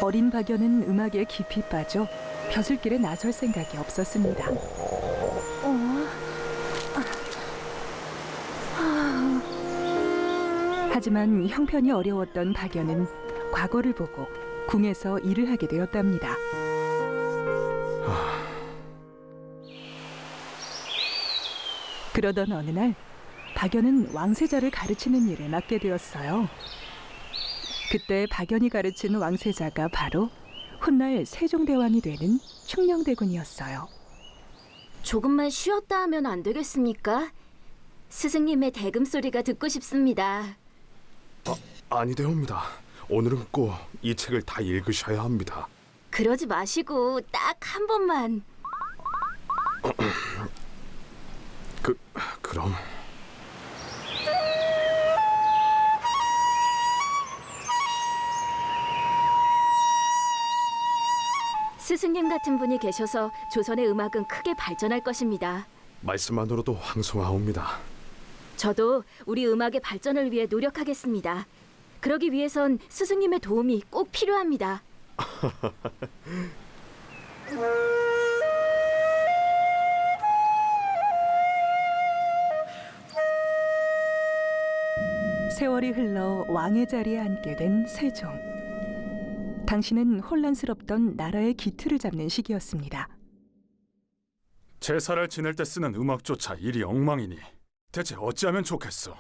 어린 박연은 음악에 깊이 빠져 벼슬길에 나설 생각이 없었습니다. 하지만 형편이 어려웠던 박연은 과거를 보고 궁에서 일을 하게 되었답니다. 그러던 어느 날 박연은 왕세자를 가르치는 일을 맡게 되었어요. 그때 박연이 가르친 왕세자가 바로 훗날 세종대왕이 되는 충녕대군이었어요. 조금만 쉬었다 하면 안 되겠습니까? 스승님의 대금 소리가 듣고 싶습니다. 아니되옵니다. 오늘은 꼭 이 책을 다 읽으셔야 합니다. 그러지 마시고 딱 한 번만. 그럼. 스승님 같은 분이 계셔서 조선의 음악은 크게 발전할 것입니다. 말씀만으로도 황송하옵니다. 저도 우리 음악의 발전을 위해 노력하겠습니다. 그러기 위해선 스승님의 도움이 꼭 필요합니다. 세월이 흘러 왕의 자리에 앉게 된 세종. 당시는 혼란스럽던 나라의 기틀을 잡는 시기였습니다. 제사를 지낼 때 쓰는 음악조차 일이 엉망이니 대체 어찌하면 좋겠소?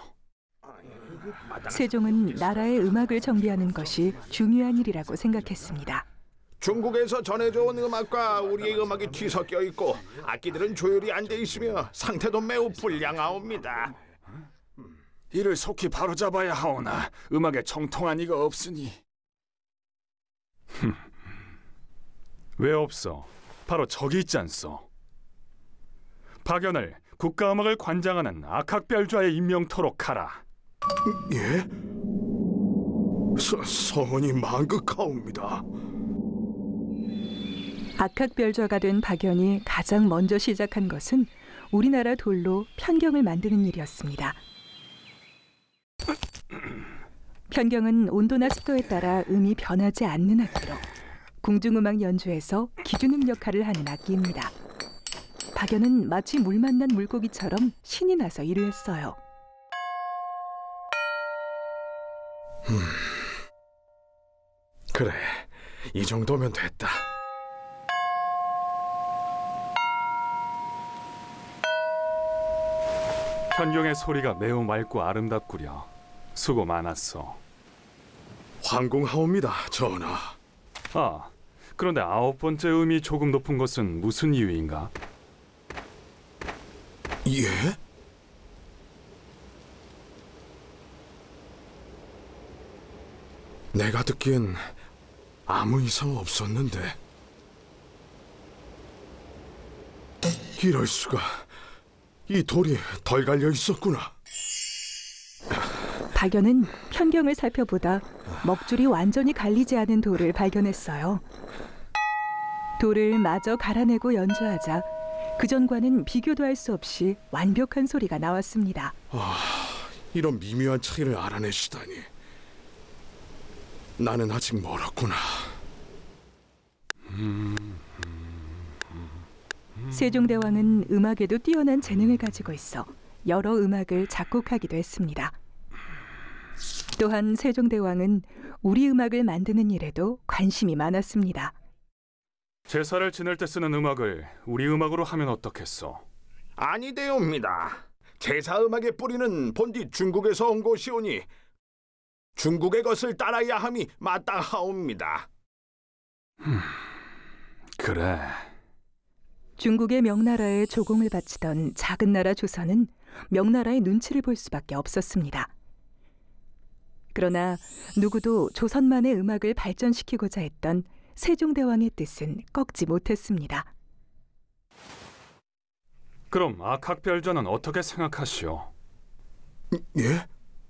세종은 나라의 음악을 정비하는 것이 중요한 일이라고 생각했습니다. 중국에서 전해져온 음악과 우리의 음악이 뒤섞여 있고 악기들은 조율이 안 돼 있으며 상태도 매우 불량하옵니다. 이를 속히 바로잡아야 하오나 음악에 정통한 이가 없으니. 왜 없어? 바로 저기 있지 않소? 박연을 국가음악을 관장하는 악학별좌에 임명토록 하라. 예? 성은이 만극하옵니다. 악학별좌가 된 박연이 가장 먼저 시작한 것은 우리나라 돌로 편경을 만드는 일이었습니다. 편경은 온도나 습도에 따라 음이 변하지 않는 악기로 궁중음악 연주에서 기준음 역할을 하는 악기입니다. 박연은 마치 물 만난 물고기처럼 신이 나서 일을 했어요. 그래, 이 정도면 됐다. 편경의 소리가 매우 맑고 아름답구려. 수고 많았어. 황공하옵니다, 전하. 그런데 9번째 음이 조금 높은 것은 무슨 이유인가? 예? 내가 듣기엔 아무 이상 없었는데. 이럴 수가. 이 돌이 덜 갈려 있었구나. 박연은 편경을 살펴보다 먹줄이 완전히 갈리지 않은 돌을 발견했어요. 돌을 마저 갈아내고 연주하자 그전과는 비교도 할 수 없이 완벽한 소리가 나왔습니다. 이런 미묘한 차이를 알아내시다니. 나는 아직 멀었구나. 세종대왕은 음악에도 뛰어난 재능을 가지고 있어 여러 음악을 작곡하기도 했습니다. 또한 세종대왕은 우리 음악을 만드는 일에도 관심이 많았습니다. 제사를 지낼 때 쓰는 음악을 우리 음악으로 하면 어떻겠소? 아니되옵니다. 제사 음악의 뿌리는 본디 중국에서 온 것이오니 중국의 것을 따라야 함이 마땅하옵니다. 그래. 중국의 명나라에 조공을 바치던 작은 나라 조선은 명나라의 눈치를 볼 수밖에 없었습니다. 그러나 누구도 조선만의 음악을 발전시키고자 했던 세종대왕의 뜻은 꺾지 못했습니다. 그럼 악학별전은 어떻게 생각하시오? 예?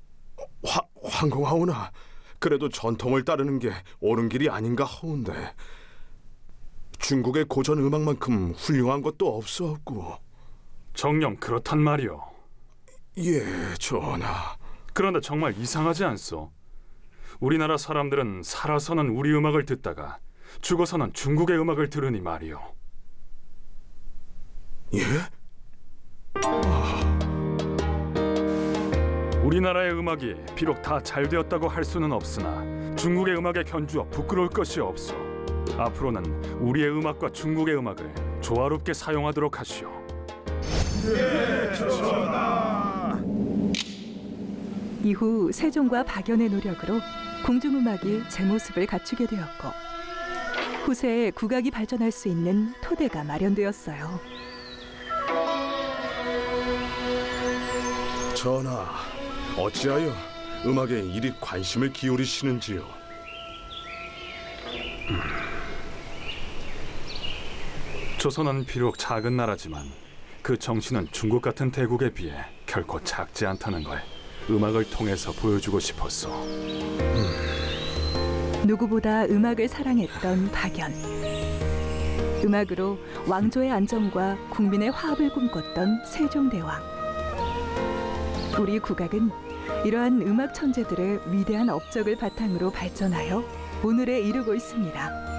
황공하오나, 그래도 전통을 따르는 게 옳은 길이 아닌가 하온데 중국의 고전 음악만큼 훌륭한 것도 없사옵고. 정녕 그렇단 말이오. 예, 전하. 그런데 정말 이상하지 않소? 우리나라 사람들은 살아서는 우리 음악을 듣다가 죽어서는 중국의 음악을 들으니 말이오. 예? 우리나라의 음악이 비록 다 잘 되었다고 할 수는 없으나 중국의 음악에 견주어 부끄러울 것이 없어. 앞으로는 우리의 음악과 중국의 음악을 조화롭게 사용하도록 하시오. 이후 세종과 박연의 노력으로 궁중음악이 제 모습을 갖추게 되었고 후세에 국악이 발전할 수 있는 토대가 마련되었어요. 전하, 어찌하여 음악에 이리 관심을 기울이시는지요? 조선은 비록 작은 나라지만 그 정신은 중국 같은 대국에 비해 결코 작지 않다는 걸 음악을 통해서 보여주고 싶었어. 누구보다 음악을 사랑했던 박연. 음악으로 왕조의 안정과 국민의 화합을 꿈꿨던 세종대왕. 우리 국악은 이러한 음악 천재들의 위대한 업적을 바탕으로 발전하여 오늘에 이르고 있습니다.